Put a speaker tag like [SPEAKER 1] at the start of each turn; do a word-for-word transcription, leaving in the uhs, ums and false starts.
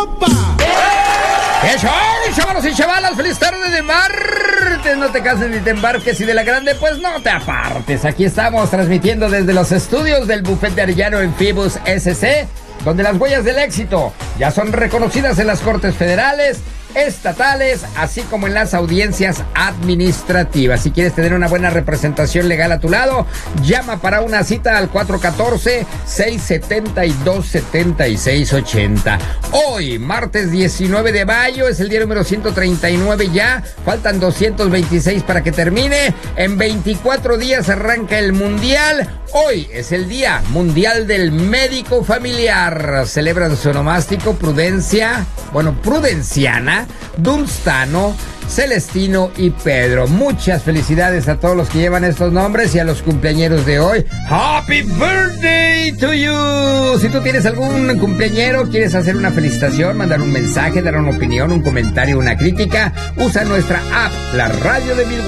[SPEAKER 1] ¡Opa!
[SPEAKER 2] ¡Qué show, chavalos y chavalas! ¡Feliz tarde de martes! No te cases ni te embarques, y de la grande pues no te apartes. Aquí estamos transmitiendo desde los estudios del Buffet de Arellano en Fibus S C, donde las huellas del éxito ya son reconocidas en las Cortes Federales, estatales, así como en las audiencias administrativas. Si quieres tener una buena representación legal a tu lado, llama para una cita al cuatro uno cuatro, seis siete dos, siete seis ocho cero. Hoy, martes diecinueve de mayo, es el día número ciento treinta y nueve ya. Faltan doscientos veintiséis para que termine. En veinticuatro días arranca el Mundial. Hoy es el Día Mundial del Médico Familiar. Celebran su onomástico Prudencia, bueno, Prudenciana, Dunstano, Celestino y Pedro. Muchas felicidades a todos los que llevan estos nombres y a los cumpleañeros de hoy. ¡Happy birthday to you! Si tú tienes algún cumpleañero, quieres hacer una felicitación, mandar un mensaje, dar una opinión, un comentario, una crítica, usa nuestra app, la radio de Mil